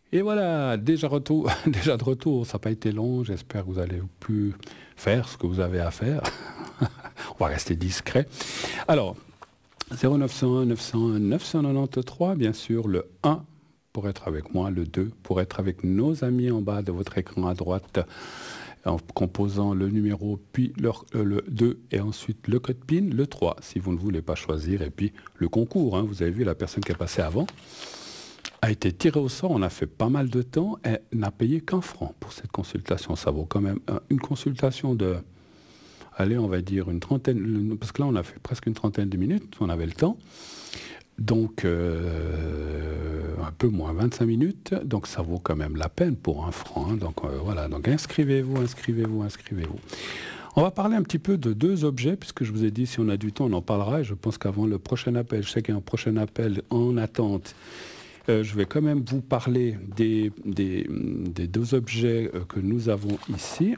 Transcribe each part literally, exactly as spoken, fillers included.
Et voilà, déjà, retour, déjà de retour, ça n'a pas été long, j'espère que vous allez plus faire ce que vous avez à faire. On va rester discret. Alors, zéro neuf cent un neuf cent un neuf cent quatre-vingt-treize, bien sûr, le un pour être avec moi, le deux pour être avec nos amis en bas de votre écran à droite, en composant le numéro, puis le, le deux et ensuite le code PIN, le trois si vous ne voulez pas choisir, et puis le concours, hein, vous avez vu la personne qui est passée avant, a été tirée au sort, on a fait pas mal de temps, et n'a payé qu'un franc pour cette consultation. Ça vaut quand même une consultation de, allez, on va dire une trentaine, parce que là on a fait presque une trentaine de minutes, on avait le temps, donc euh, un peu moins vingt-cinq minutes, donc ça vaut quand même la peine pour un franc, hein, donc euh, voilà, donc inscrivez-vous, inscrivez-vous, inscrivez-vous. On va parler un petit peu de deux objets, puisque je vous ai dit, si on a du temps, on en parlera, et je pense qu'avant le prochain appel, je sais qu'il y a un prochain appel en attente, Euh, je vais quand même vous parler des, des, des deux objets euh, que nous avons ici.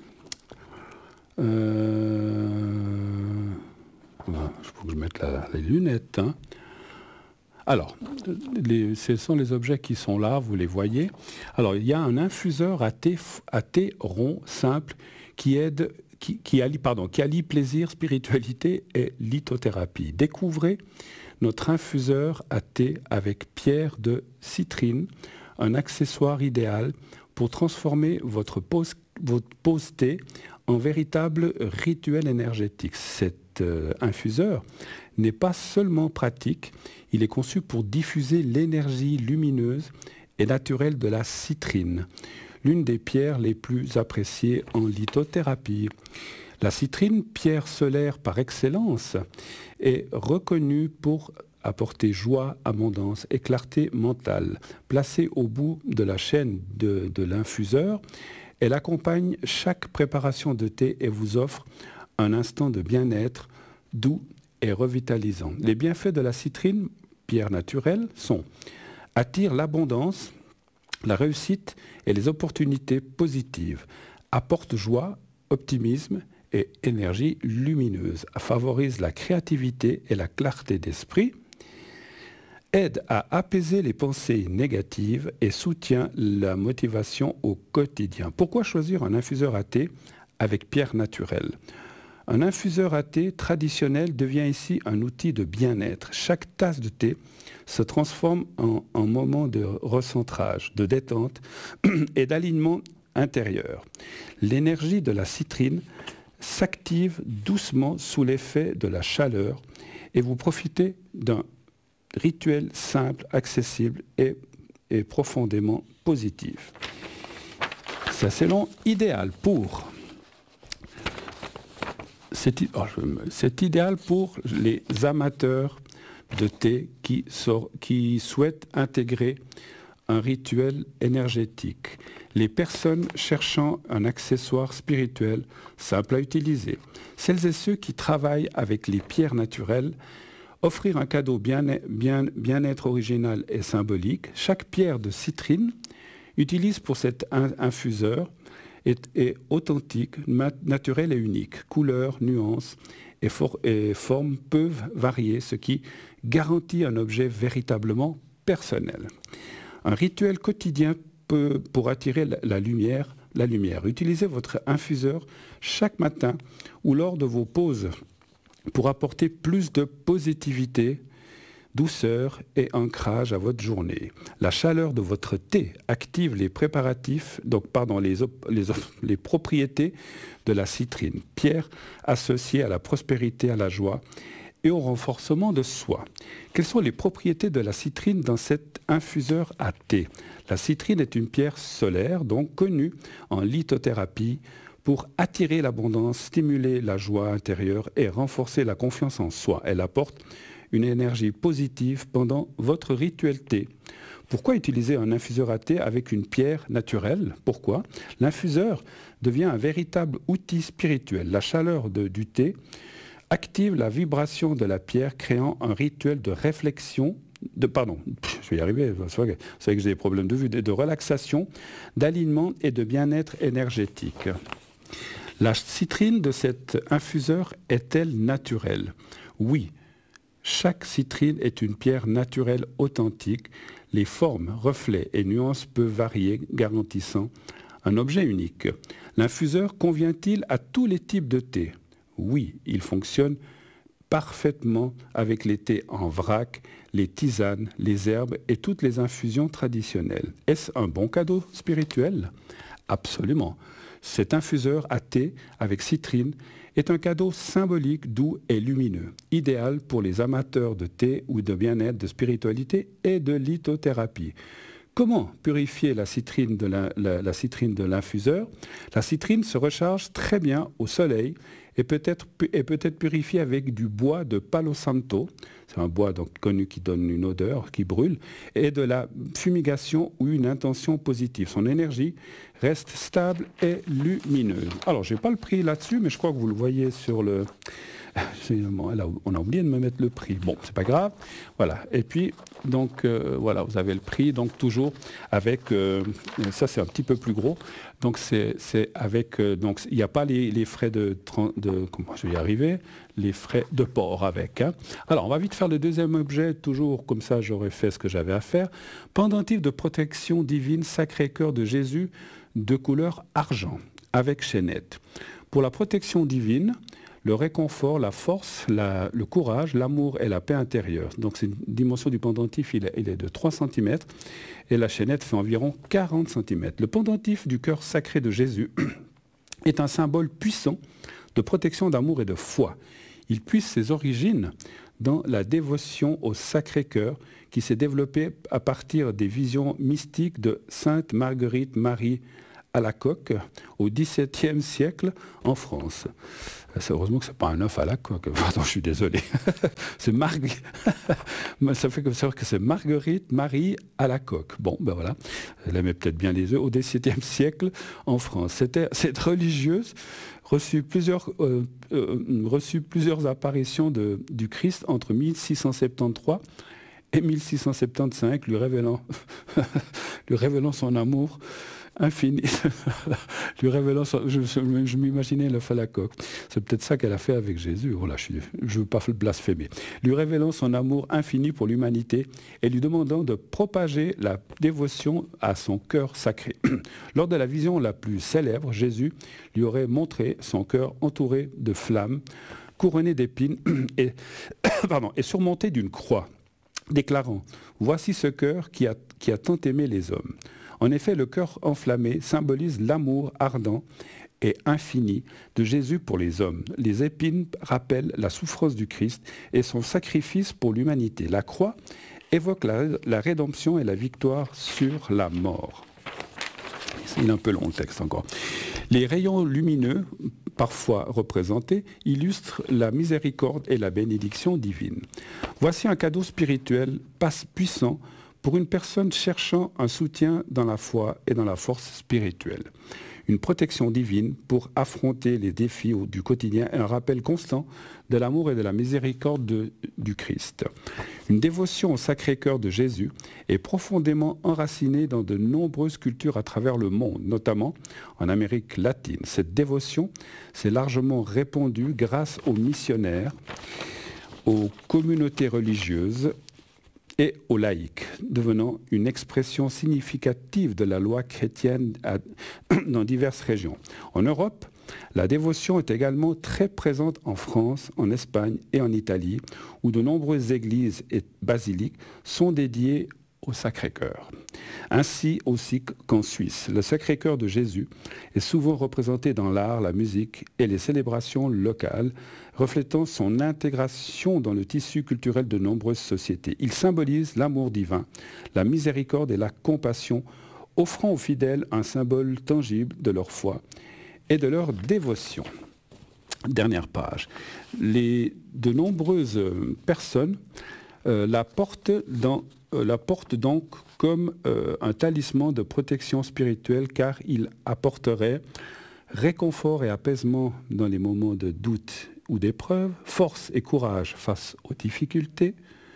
Euh... Voilà, il faut que je mette la, les lunettes. Hein. Alors, les, ce sont les objets qui sont là, vous les voyez. Alors, il y a un infuseur à thé, à thé rond, simple, qui aide, qui, qui, allie, pardon, qui allie plaisir, spiritualité et lithothérapie. Découvrez notre infuseur à thé avec pierre de citrine, un accessoire idéal pour transformer votre pause, votre pause thé en véritable rituel énergétique. Cet euh, infuseur n'est pas seulement pratique, il est conçu pour diffuser l'énergie lumineuse et naturelle de la citrine, l'une des pierres les plus appréciées en lithothérapie. La citrine, pierre solaire par excellence, est reconnue pour apporter joie, abondance et clarté mentale. Placée au bout de la chaîne de, de l'infuseur, elle accompagne chaque préparation de thé et vous offre un instant de bien-être doux et revitalisant. Les bienfaits de la citrine, pierre naturelle, sont attire l'abondance, la réussite et les opportunités positives, apporte joie, optimisme et énergie lumineuse, favorise la créativité et la clarté d'esprit, aide à apaiser les pensées négatives et soutient la motivation au quotidien. Pourquoi choisir un infuseur à thé avec pierre naturelle ? Un infuseur à thé traditionnel devient ici un outil de bien-être. Chaque tasse de thé se transforme en un moment de recentrage, de détente et d'alignement intérieur. L'énergie de la citrine s'active doucement sous l'effet de la chaleur et vous profitez d'un rituel simple, accessible et, et profondément positif. Ça, c'est long, idéal pour... C'est, oh, c'est idéal pour les amateurs de thé qui, sort, qui souhaitent intégrer un rituel énergétique. Les personnes cherchant un accessoire spirituel simple à utiliser. Celles et ceux qui travaillent avec les pierres naturelles, offrir un cadeau bien, bien, bien-être original et symbolique. Chaque pierre de citrine utilise pour cet infuseur est, est authentique, naturelle et unique. Couleurs, nuances et, for- et formes peuvent varier, ce qui garantit un objet véritablement personnel. Un rituel quotidien peut, pour attirer la, la lumière, la lumière. Utilisez votre infuseur chaque matin ou lors de vos pauses pour apporter plus de positivité, douceur et ancrage à votre journée. La chaleur de votre thé active les préparatifs, donc pardon, les, op- les, op- les propriétés de la citrine, pierre associée à la prospérité, à la joie et au renforcement de soi. Quelles sont les propriétés de la citrine dans cet infuseur à thé ? La citrine est une pierre solaire, donc connue en lithothérapie, pour attirer l'abondance, stimuler la joie intérieure et renforcer la confiance en soi. Elle apporte une énergie positive pendant votre rituel thé. Pourquoi utiliser un infuseur à thé avec une pierre naturelle ? Pourquoi ? L'infuseur devient un véritable outil spirituel. La chaleur de, du thé active la vibration de la pierre, créant un rituel de réflexion, de, pardon, je vais y arriver, c'est vrai que j'ai des problèmes de vue, de, de relaxation, d'alignement et de bien-être énergétique. La citrine de cet infuseur est-elle naturelle ? Oui. Chaque citrine est une pierre naturelle authentique. Les formes, reflets et nuances peuvent varier, garantissant un objet unique. L'infuseur convient-il à tous les types de thé? Oui, il fonctionne parfaitement avec les thés en vrac, les tisanes, les herbes et toutes les infusions traditionnelles. Est-ce un bon cadeau spirituel? Absolument. Cet infuseur à thé avec citrine est un cadeau symbolique, doux et lumineux, idéal pour les amateurs de thé ou de bien-être, de spiritualité et de lithothérapie. Comment purifier la citrine de la, la, la citrine de l'infuseur? La citrine se recharge très bien au soleil et peut être, et peut être purifiée avec du bois de Palo Santo, c'est un bois donc connu qui donne une odeur, qui brûle, et de la fumigation ou une intention positive. Son énergie reste stable et lumineuse. Alors, je n'ai pas le prix là-dessus, mais je crois que vous le voyez sur le... On a oublié de me mettre le prix. Bon, c'est pas grave. Voilà. Et puis, donc, euh, voilà, vous avez le prix. Donc, toujours avec... Euh, ça, c'est un petit peu plus gros. Donc, c'est avec... Euh, donc, il n'y a pas les, les frais de, de... Comment je vais y arriver? Les frais de port avec. Hein. Alors, on va vite faire le deuxième objet. Toujours comme ça, j'aurais fait ce que j'avais à faire. Pendentif de protection divine, Sacré-Cœur de Jésus, de couleur argent, avec chaînette. Pour la protection divine, le réconfort, la force, la, le courage, l'amour et la paix intérieure. Donc c'est une dimension du pendentif, il est, il est de trois centimètres et la chaînette fait environ quarante centimètres. Le pendentif du cœur sacré de Jésus est un symbole puissant de protection, d'amour et de foi. Il puise ses origines dans la dévotion au Sacré-Cœur qui s'est développée à partir des visions mystiques de Sainte Marguerite Marie Alacoque au dix-septième siècle en France. C'est heureusement que ce n'est pas un œuf à la coque. Pardon, je suis désolé. c'est Marg... Ça fait comme ça que c'est Marguerite Marie Alacoque. Bon, ben voilà. Elle aimait peut-être bien les œufs au dix-septième siècle en France. C'était cette religieuse reçut plusieurs, euh, euh, reçut plusieurs apparitions de, du Christ entre mille six cent soixante-treize et mille six cent soixante-quinze, lui révélant, lui révélant son amour infini, lui révélant son, je, je, je m'imaginais le phalacoque. C'est peut-être ça qu'elle a fait avec Jésus. Oh là, je ne veux pas blasphémer. Lui révélant son amour infini pour l'humanité et lui demandant de propager la dévotion à son cœur sacré. Lors de la vision la plus célèbre, Jésus lui aurait montré son cœur entouré de flammes, couronné d'épines et, pardon, et surmonté d'une croix, déclarant « Voici ce cœur qui a, qui a tant aimé les hommes ». En effet, le cœur enflammé symbolise l'amour ardent et infini de Jésus pour les hommes. Les épines rappellent la souffrance du Christ et son sacrifice pour l'humanité. La croix évoque la, la rédemption et la victoire sur la mort. Il est un peu long le texte encore. Les rayons lumineux, parfois représentés, illustrent la miséricorde et la bénédiction divine. Voici un cadeau spirituel puissant pour une personne cherchant un soutien dans la foi et dans la force spirituelle. Une protection divine pour affronter les défis du quotidien et un rappel constant de l'amour et de la miséricorde de, du Christ. Une dévotion au Sacré-Cœur de Jésus est profondément enracinée dans de nombreuses cultures à travers le monde, notamment en Amérique latine. Cette dévotion s'est largement répandue grâce aux missionnaires, aux communautés religieuses et aux laïcs, devenant une expression significative de la loi chrétienne à, dans diverses régions. En Europe, la dévotion est également très présente en France, en Espagne et en Italie, où de nombreuses églises et basiliques sont dédiées au Sacré-Cœur. Ainsi aussi qu'en Suisse, le Sacré-Cœur de Jésus est souvent représenté dans l'art, la musique et les célébrations locales, reflétant son intégration dans le tissu culturel de nombreuses sociétés. Il symbolise l'amour divin, la miséricorde et la compassion, offrant aux fidèles un symbole tangible de leur foi et de leur dévotion. Dernière page. Les, de nombreuses personnes euh, la portent dans la porte donc comme euh, un talisman de protection spirituelle car il apporterait réconfort et apaisement dans les moments de doute ou d'épreuve, force et courage face aux difficultés,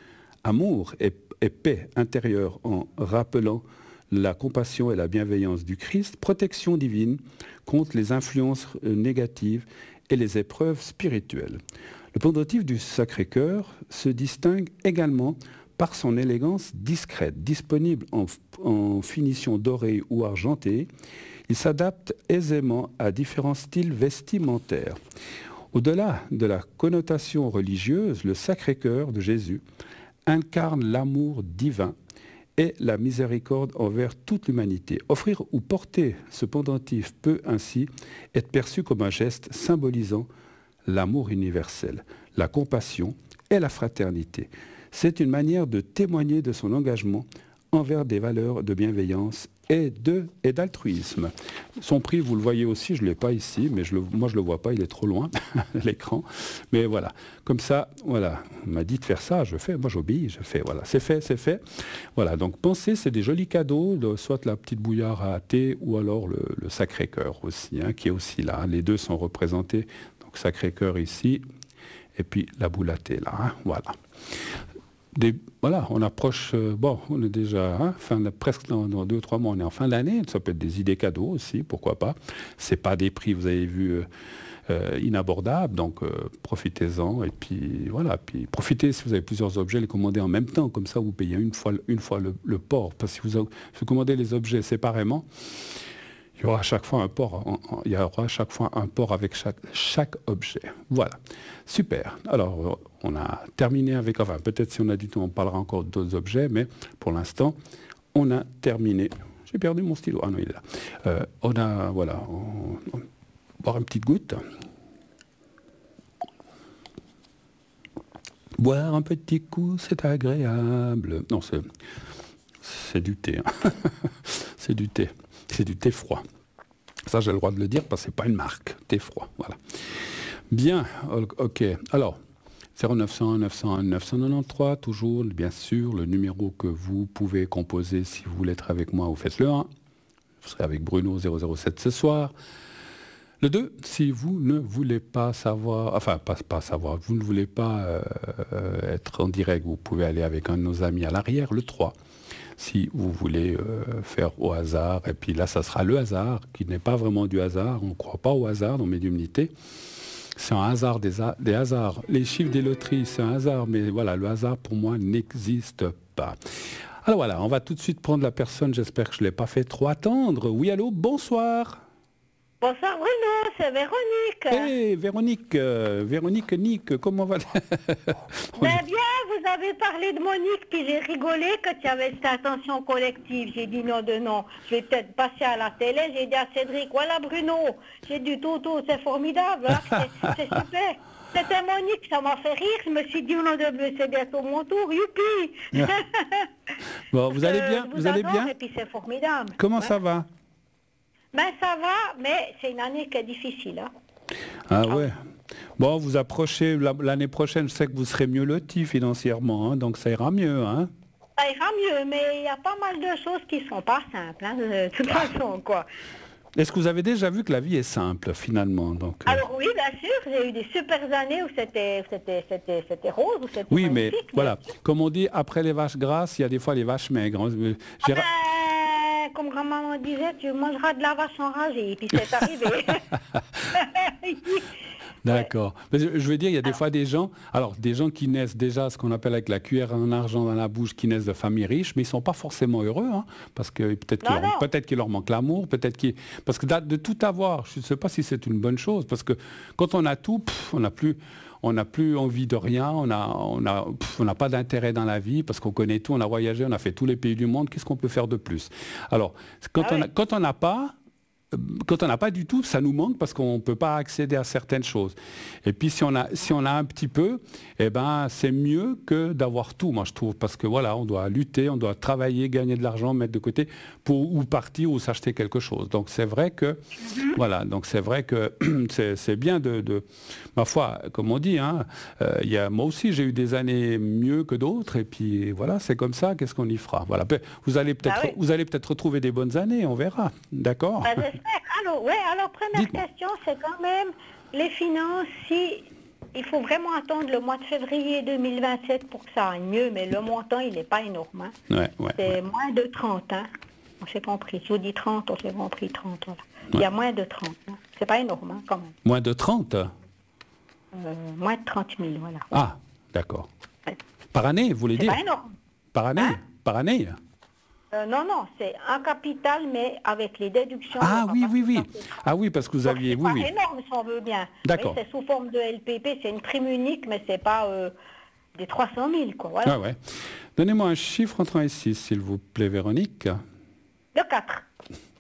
amour et, et paix intérieure en rappelant la compassion et la bienveillance du Christ, protection divine contre les influences négatives et les épreuves spirituelles. Le pendentif du Sacré-Cœur se distingue également par son élégance discrète, disponible en, en finition dorée ou argentée. Il s'adapte aisément à différents styles vestimentaires. Au-delà de la connotation religieuse, le Sacré-Cœur de Jésus incarne l'amour divin et la miséricorde envers toute l'humanité. Offrir ou porter ce pendentif peut ainsi être perçu comme un geste symbolisant l'amour universel, la compassion et la fraternité. C'est une manière de témoigner de son engagement envers des valeurs de bienveillance et, de, et d'altruisme. Son prix, vous le voyez aussi, je ne l'ai pas ici, mais je le, moi je ne le vois pas, il est trop loin, l'écran. Mais voilà, comme ça, voilà, on m'a dit de faire ça, je fais, moi j'obéis, je fais, voilà, c'est fait, c'est fait. Voilà, donc pensez, c'est des jolis cadeaux, de, soit la petite bouillarde à thé, ou alors le, le Sacré-Cœur aussi, hein, qui est aussi là. Les deux sont représentés, donc Sacré-Cœur ici, et puis la boule à thé là, hein, voilà. Des, voilà, on approche, euh, bon, on est déjà hein, fin de, presque dans, dans deux ou trois mois, on est en fin d'année, ça peut être des idées cadeaux aussi, pourquoi pas. C'est pas des prix, vous avez vu, euh, euh, inabordables, donc euh, profitez-en, et puis voilà, puis profitez si vous avez plusieurs objets, les commandez en même temps, comme ça vous payez une fois, une fois le, le port, parce que si vous, si vous commandez les objets séparément, il y aura à chaque fois un port, en, en, il y aura à chaque fois un port avec chaque, chaque objet. Voilà, super. Alors, on a terminé avec, enfin, peut-être si on a du temps, on parlera encore d'autres objets, mais pour l'instant, on a terminé. J'ai perdu mon stylo. Ah non, il est là. Euh, on a, voilà, on, on va boire une petite goutte. Boire un petit coup, c'est agréable. Non, c'est, c'est du thé. Hein. C'est du thé. C'est du thé froid. Ça, j'ai le droit de le dire parce que ce n'est pas une marque. Thé froid, voilà. Bien, ok. Alors, zéro neuf cent un neuf cent un neuf cent quatre-vingt-treize, toujours, bien sûr, le numéro que vous pouvez composer si vous voulez être avec moi, vous faites le un. Vous serez avec Bruno zéro zéro sept ce soir. Le deux, si vous ne voulez pas savoir, enfin, pas, pas savoir, vous ne voulez pas euh, être en direct, vous pouvez aller avec un de nos amis à l'arrière. Le trois. Si vous voulez euh, faire au hasard, et puis là, ça sera le hasard, qui n'est pas vraiment du hasard, on ne croit pas au hasard dans médiumnité. C'est un hasard des, ha- des hasards. Les chiffres des loteries, c'est un hasard, mais voilà, le hasard, pour moi, n'existe pas. Alors voilà, on va tout de suite prendre la personne, j'espère que je ne l'ai pas fait trop attendre. Oui, allô, bonsoir. Bonsoir Bruno, c'est Véronique. Hé, hey, Véronique, euh, Véronique Nick, comment va Ben bien, vous avez parlé de Monique, puis j'ai rigolé que tu avais cette attention collective. J'ai dit non de non, je vais peut-être passer à la télé. J'ai dit à Cédric, voilà Bruno, j'ai du toto, c'est formidable, hein, c'est, c'est super. C'était Monique, ça m'a fait rire. Je me suis dit, non, de c'est bientôt mon tour, youpi. Bon, vous allez bien, euh, vous, vous allez bien. Et puis c'est formidable. Comment hein. ça va? Ben ça va, mais c'est une année qui est difficile. Hein. Ah ouais. Bon, vous approchez l'année prochaine, je sais que vous serez mieux loti financièrement, hein, donc ça ira mieux. Hein. Ça ira mieux, mais il y a pas mal de choses qui sont pas simples, hein, de toute façon, quoi. Est-ce que vous avez déjà vu que la vie est simple, finalement donc, euh... Alors oui, bien sûr, j'ai eu des super années où c'était, c'était, c'était, c'était rose, où c'était oui, magnifique. mais, mais voilà, comme on dit, après les vaches grasses, il y a des fois les vaches maigres. Hein. Ah ben, comme grand-maman disait, tu mangeras de la vache enragée, et puis c'est arrivé. D'accord. Ouais. Je, je veux dire, il y a des alors, fois des gens, alors des gens qui naissent déjà ce qu'on appelle avec la cuillère en argent dans la bouche, qui naissent de familles riches, mais ils ne sont pas forcément heureux, hein, parce que peut-être qu'il, leur, peut-être qu'il leur manque l'amour, peut-être qu'il... Parce que de tout avoir, je ne sais pas si c'est une bonne chose, parce que quand on a tout, pff, on n'a plus... On n'a plus envie de rien, on n'a on a, on a pas d'intérêt dans la vie parce qu'on connaît tout, on a voyagé, on a fait tous les pays du monde, qu'est-ce qu'on peut faire de plus? Alors, quand ah on a, oui. quand on n'a pas, quand on n'a pas du tout, ça nous manque parce qu'on ne peut pas accéder à certaines choses. Et puis si on a, si on a un petit peu, eh ben, c'est mieux que d'avoir tout, moi je trouve, parce que voilà, on doit lutter, on doit travailler, gagner de l'argent, mettre de côté pour ou partir ou s'acheter quelque chose. Donc c'est vrai que, mm-hmm. voilà, donc c'est vrai que c'est, c'est bien de, de, ma foi, comme on dit, hein, euh, y a, moi aussi j'ai eu des années mieux que d'autres, et puis voilà, c'est comme ça, qu'est-ce qu'on y fera? Voilà, vous allez peut-être, ah oui. vous allez peut-être retrouver des bonnes années, on verra, d'accord? Bah, alors, ouais, alors première Dites-moi. question, c'est quand même les finances, si il faut vraiment attendre le mois de février deux mille vingt-sept pour que ça aille mieux, mais le montant, il n'est pas énorme. Hein. Ouais, ouais, c'est ouais. moins de trente, hein. On s'est compris. Si vous dites trente, on s'est compris trente. Voilà. Ouais. Il y a moins de trente. Hein. C'est pas énorme, hein, quand même. Moins de trente? euh, moins de trente mille, voilà. Ah, d'accord. Ouais. Par année, vous voulez C'est dire? pas énorme. Par année? Hein? Par année? Euh, non, non, c'est un capital, mais avec les déductions. Ah il y oui, aura pas oui, tout oui. à fait. Ah oui, parce que vous Donc, aviez... c'est Oui, pas oui. énorme si on veut bien. D'accord. Oui, c'est sous forme de L P P, c'est une prime unique, mais c'est pas euh, des trois cent mille, quoi. Voilà. Ah ouais. Donnez-moi un chiffre entre un et six, s'il vous plaît, Véronique. De quatre.